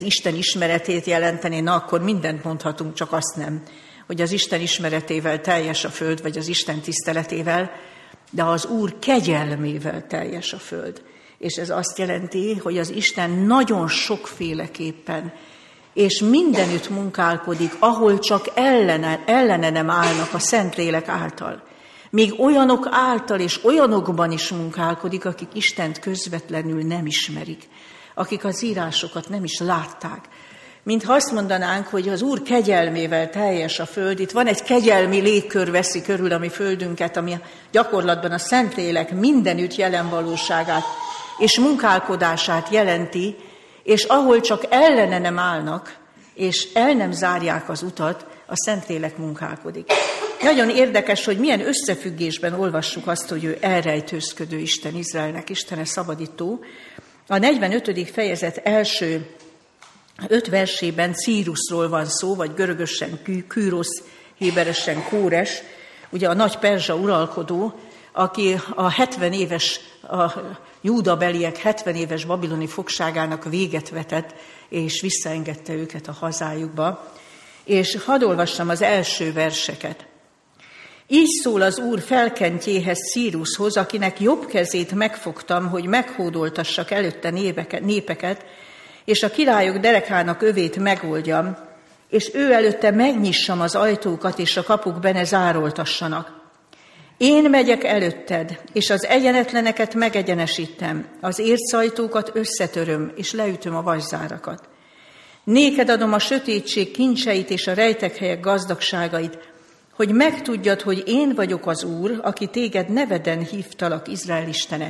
Isten ismeretét jelenteni, na akkor mindent mondhatunk, csak azt nem, hogy az Isten ismeretével teljes a föld, vagy az Isten tiszteletével, de az Úr kegyelmével teljes a föld. És ez azt jelenti, hogy az Isten nagyon sokféleképpen és mindenütt munkálkodik, ahol csak ellene nem állnak a Szentlélek által. Még olyanok által és olyanokban is munkálkodik, akik Istent közvetlenül nem ismerik, akik az írásokat nem is látták. Mintha azt mondanánk, hogy az Úr kegyelmével teljes a föld, itt van egy kegyelmi légkör veszi körül a mi földünket, ami gyakorlatban a Szentlélek mindenütt jelen valóságát és munkálkodását jelenti, és ahol csak ellene nem állnak, és el nem zárják az utat, a Szentlélek munkálkodik. Nagyon érdekes, hogy milyen összefüggésben olvassuk azt, hogy ő elrejtőzködő Isten, Izraelnek Istene, szabadító. A 45. fejezet első 5 versében Círusról van szó, vagy görögösen Kűrosz, héberesen Kóres, ugye a nagy perzsa uralkodó, aki a 70 éves, a júdabeliek 70 éves babiloni fogságának véget vetett, és visszaengedte őket a hazájukba. És hadd olvassam az első verseket. Így szól az Úr felkentjéhez, Círushoz, akinek jobb kezét megfogtam, hogy meghódoltassak előtte népeket, és a királyok derekának övét megoldjam, és ő előtte megnyissam az ajtókat, és a kapuk benne zároltassanak. Én megyek előtted, és az egyenetleneket megegyenesítem, az ércajtókat összetöröm, és leütöm a vaszárakat. Néked adom a sötétség kincseit és a rejtekhelyek gazdagságait, hogy megtudjad, hogy én vagyok az Úr, aki téged neveden hívtalak, Izrael Istene.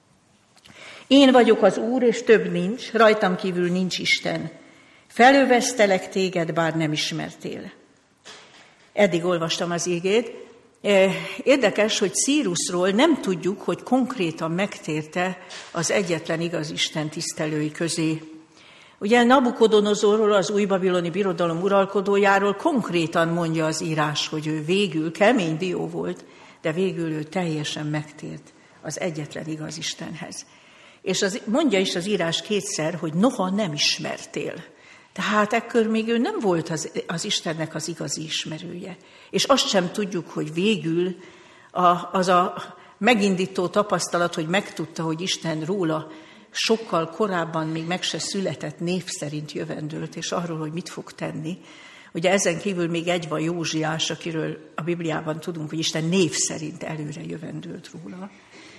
Én vagyok az Úr, és több nincs, rajtam kívül nincs Isten. Felövesztelek téged, bár nem ismertél. Eddig olvastam az igét. Érdekes, hogy Círusról nem tudjuk, hogy konkrétan megtérte az egyetlen igaz Isten tisztelői közé. Ugye Nabukodonozorról, az új babiloni birodalom uralkodójáról konkrétan mondja az írás, hogy ő végül kemény dió volt, de végül ő teljesen megtért az egyetlen igaz Istenhez. És mondja is az írás kétszer, hogy noha nem ismertél. Tehát ekkor még ő nem volt az Istennek az igazi ismerője. És azt sem tudjuk, hogy végül az a megindító tapasztalat, hogy megtudta, hogy Isten róla sokkal korábban még meg se született név szerint jövendőlt, és arról, hogy mit fog tenni. Ugye ezen kívül még egy van, Józsiás, akiről a Bibliában tudunk, hogy Isten név szerint előre jövendőlt róla.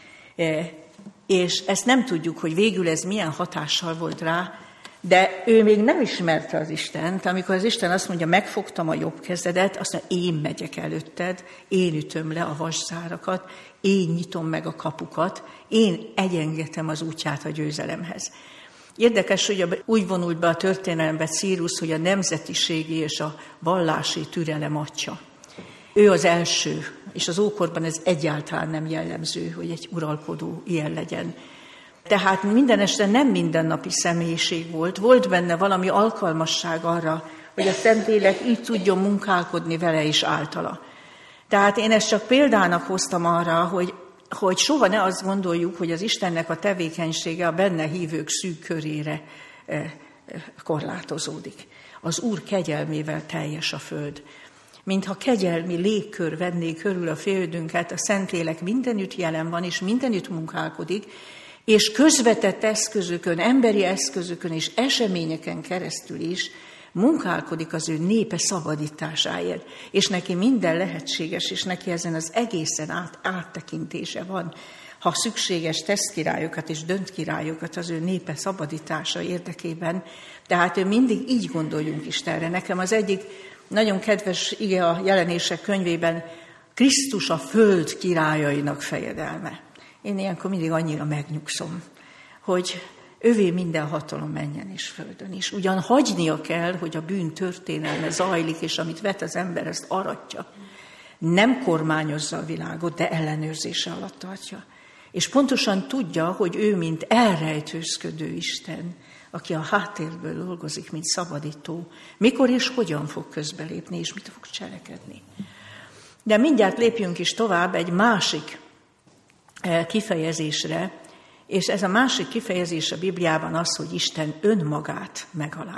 És ezt nem tudjuk, hogy végül ez milyen hatással volt rá, de ő még nem ismerte az Istent, amikor az Isten azt mondja, megfogtam a jobb kezedet, azt mondja, én megyek előtted, én ütöm le a vaszárakat, én nyitom meg a kapukat, én egyengetem az útját a győzelemhez. Érdekes, hogy úgy vonult be a történelembe Círus, hogy a nemzetiségi és a vallási türelem atya. Ő az első, és az ókorban ez egyáltalán nem jellemző, hogy egy uralkodó ilyen legyen. Tehát mindenesre nem mindennapi személyiség volt. Volt benne valami alkalmasság arra, hogy a Szentlélek így tudjon munkálkodni vele és általa. Tehát én ezt csak példának hoztam arra, hogy soha ne azt gondoljuk, hogy az Istennek a tevékenysége a benne hívők szűk körére korlátozódik. Az Úr kegyelmével teljes a föld. Mintha kegyelmi légkör venné körül a földünket, a Szentlélek mindenütt jelen van, és mindenütt munkálkodik, és közvetett eszközökön, emberi eszközökön és eseményeken keresztül is munkálkodik az ő népe szabadításáért. És neki minden lehetséges, és neki ezen az egészen áttekintése van, ha szükséges tesz királyokat és dönt királyokat az ő népe szabadítása érdekében. Tehát ő mindig így gondoljunk Istenre. Nekem az egyik nagyon kedves ige a Jelenések könyvében, Krisztus a föld királyainak fejedelme. Én ilyenkor mindig annyira megnyugszom, hogy övé minden hatalom menjen és földön is. Ugyan hagynia kell, hogy a bűn történelme zajlik, és amit vet az ember, ezt aratja. Nem kormányozza a világot, de ellenőrzése alatt tartja. És pontosan tudja, hogy ő, mint elrejtőzködő Isten, aki a háttérből dolgozik, mint szabadító, mikor és hogyan fog közbelépni, és mit fog cselekedni. De mindjárt lépjünk is tovább egy másik kifejezésre, és ez a másik kifejezés a Bibliában az, hogy Isten önmagát megalázza.